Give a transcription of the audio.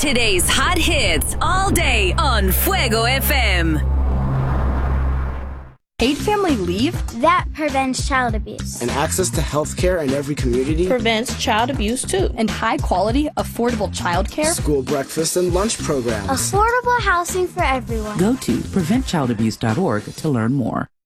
Today's hot hits all day on Fuego FM. Paid family leave? That prevents child abuse. And access to health care in every community prevents child abuse too. And high quality, affordable child care? School breakfast and lunch programs. Affordable housing for everyone. Go to preventchildabuse.org to learn more.